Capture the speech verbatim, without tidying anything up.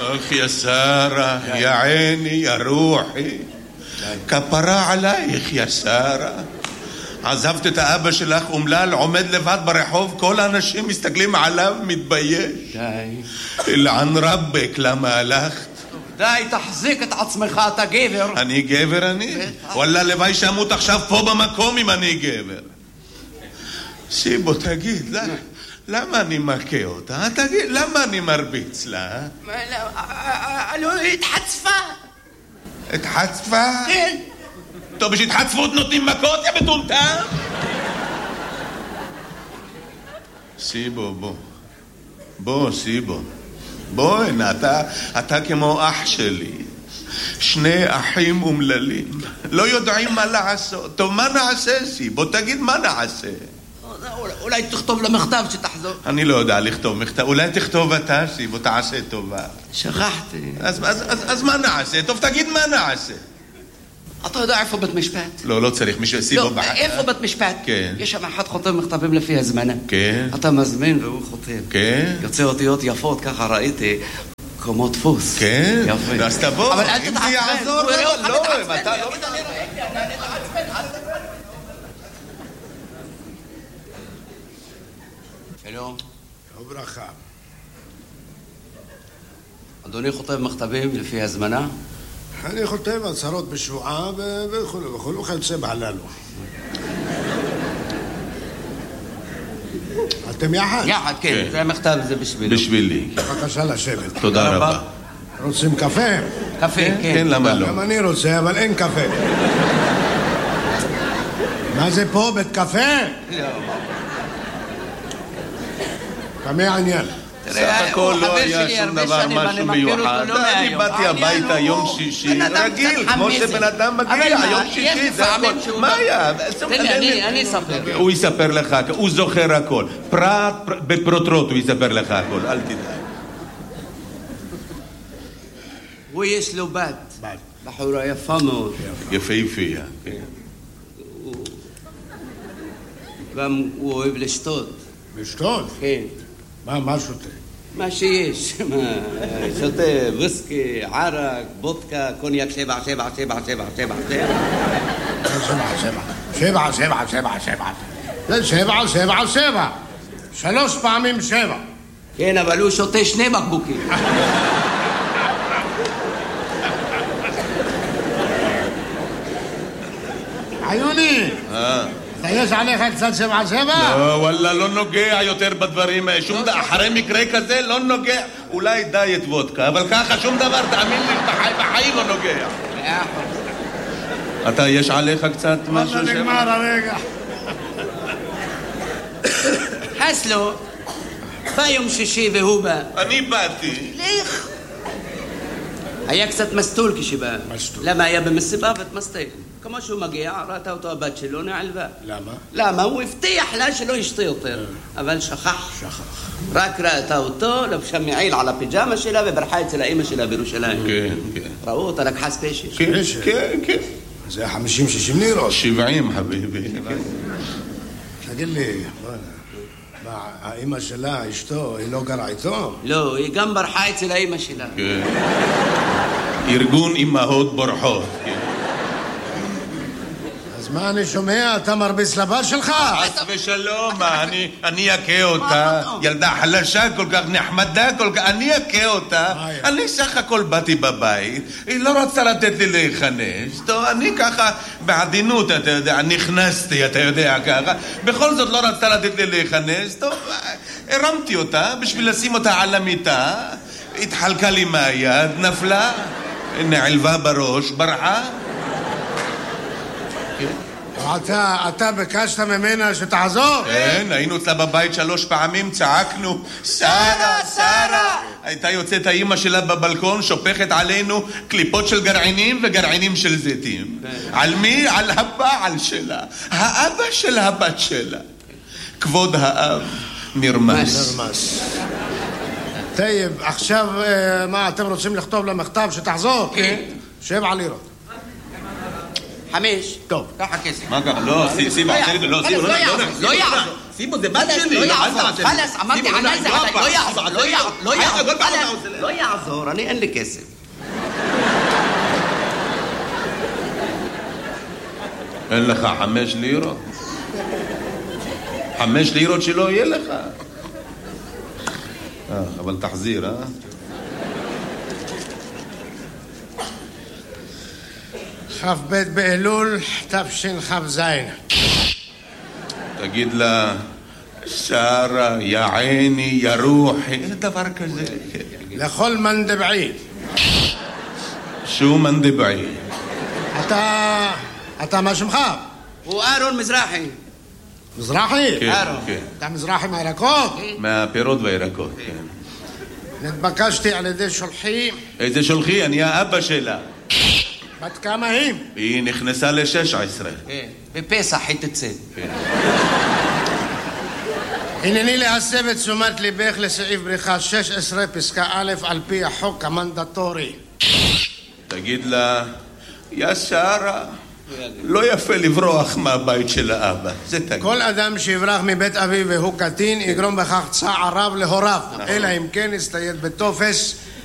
אך יא שרה, יא עיני, יא רוחי, כפרה עלייך יא שרה. עזבת את האבא שלך אומלל, עומד לבד ברחוב, כל האנשים מסתכלים עליו, מתבייש. די. אלען רבק, למה הלכת? די, תחזיק את עצמך, אתה גבר. אני גבר אני? וואלה, לוואי שמות עכשיו פה במקום אם אני גבר. שיבו, תגיד, למה אני מכה אותה? תגיד, למה אני מרביץ לה? לא, התחצפה. התחצפה? כן. טוב, בשביל התחצפות נותנים מכות, יא מטומטם? שיבו, בוא. בוא, שיבו. בוא, הנה, אתה, אתה כמו אח שלי. שני אחים אומללים. לא יודעים מה לעשות. טוב, מה נעשה, שיבו? תגיד, מה נעשה? אולי תכתוב למכתב שתחזור. אני לא יודע לכתוב מכתב. אולי תכתוב אתה, שיבו, תעשה טובה. שכחתי. אז, אז, אז, אז מה נעשה? טוב, תגיד מה נעשה. אתה יודע איפה בית משפט? לא, לא צריך, מישהו סיבו לא, איפה בית משפט? כן. יש שם אחד חותם מכתבים לפי הזמנה. כן. אתה מזמין והוא חותם. כן. יוצא אותיות יפות, ככה ראיתי, כמו דפוס. כן. יפה. אז תבוא, אבל אל אם זה יעזור, תתעצבן. לא, לא, אם אתה לא... שלום. לא ברכה. אדוני חותם מכתבים לפי הזמנה? אני חותם הצהרות בשבועה וכו' וכו' וכיוצא בהללו. אתם יחד? יחד, כן. זה המכתב, זה בשבילי. בשבילי. בבקשה לשבת. תודה רבה. רוצים קפה? קפה, כן. כן, למה לא? גם אני רוצה, אבל אין קפה. מה זה פה? בית קפה? לא. כמה העניין? סך הכל לא היה שום דבר, משהו מיוחד. אני באתי הביתה יום שישי, רגיל, כמו שבן אדם מגיע, יום שישי, זה הכל. מה היה? אני אספר. הוא יספר לך, הוא זוכר הכל. פרט בפרוטרוט הוא יספר לך הכל, אל תדאג. הוא יש לו בת. בת. בחורה יפה מאוד. יפהפייה. גם הוא אוהב לשתות. לשתות? כן. מה, מה שותה? מה שיש, שותה ויסקי, ערק, בודקה, קוניאק שבע, שבע, שבע, שבע, שבע, שבע. שבע, שבע, שבע, שבע, שבע, שבע. זה שבע, שבע, שבע. שלוש פעמים שבע. כן, אבל הוא שותה שני בקבוקים. עיוני! אה. יש עליך קצת שבע שבע? לא, וואלה, לא נוגע יותר בדברים. שום דבר, אחרי מקרה כזה לא נוגע. אולי דיאט וודקה, אבל ככה שום דבר, תאמין לי, בחיים לא נוגע. אתה, יש עליך קצת משהו? אתה נגמר הרגע. חסלו, בא יום שישי והוא בא. אני באתי. לך. היה קצת מסטול כשבא. מסטול. למה היה במסיבה והתמסטל? כמו שהוא מגיע, ראתה אותו הבת שלו, נעלבה. למה? למה? הוא הבטיח לה שלא ישתה יותר, אבל שכח. שכח. רק ראתה אותו, לבשה מעיל על הפיג'מה שלה וברחה אצל האמא שלה בירושלים. כן, כן. ראו אותה, לקחה ספיישל. כן, כן, כן. זה חמישים שישים לירות. שבעים, חביבי. תגיד לי, מה, האמא שלה, אשתו, היא לא גרה איתו? לא, היא גם ברחה אצל האמא שלה. כן. ארגון אמהות בורחות, כן. אז מה אני שומע? אתה מרביץ לבת שלך? חס ושלום, אני אכה אותה. ילדה חלשה כל כך, נחמדה כל כך, אני אכה אותה. אני סך הכל באתי בבית, היא לא רצתה לתת לי להיכנס. טוב, אני ככה בעדינות, אתה יודע, נכנסתי, אתה יודע ככה. בכל זאת לא רצתה לתת לי להיכנס. טוב, הרמתי אותה בשביל לשים אותה על המיטה. התחלקה לי מהיד, נפלה, נעלבה בראש, ברחה. אתה, אתה ביקשת ממנה שתעזור? כן, היינו אצלה בבית שלוש פעמים, צעקנו, שרה, שרה! הייתה יוצאת האמא שלה בבלקון, שופכת עלינו קליפות של גרעינים וגרעינים של זיתים. על מי? על הבעל שלה, האבא של הבת שלה. כבוד האב נרמס. נרמס. טייב, עכשיו מה, אתם רוצים לכתוב למכתב שתחזור? כן. שבע לירות. חמש. טוב. ככה כסף. מה ככה? לא, סיבה, לא, לא יעזור. סיבו, זה בת שלי. לא יעזור, חלס, אמרתי עלי זה עלי, לא יעזור, לא יעזור, לא יעזור, לא יעזור, אני אין לי כסף. אין לך חמש לירות? חמש לירות שלא יהיה לך. אה, אבל תחזיר, אה? כ"ב באלול תשכ"ז. תגיד לה, שרה, יא עיני, יא רוחי, אין דבר כזה. לכל מאן דבעי. שו מאן דבעי? אתה... אתה מה שמך? הוא אהרון מזרחי. מזרחי? כן, אהרון. כן. אתה מזרחי מהירקות? מהפירות והירקות, כן. נתבקשתי על ידי שולחי. איזה שולחי? אני האבא שלה. בת כמה היא? היא נכנסה ל-שש עשרה. כן, בפסח היא תצא. הנני להסב את תשומת ליבך לסעיף בריכה שש עשרה פסקה א' על פי החוק המנדטורי. תגיד לה, יא שרה, לא יפה לברוח מהבית של האבא. זה תגיד. כל אדם שיברח מבית אביו והוא קטין יגרום בכך צער רב להוריו, אלא אם כן יצטייד בטופס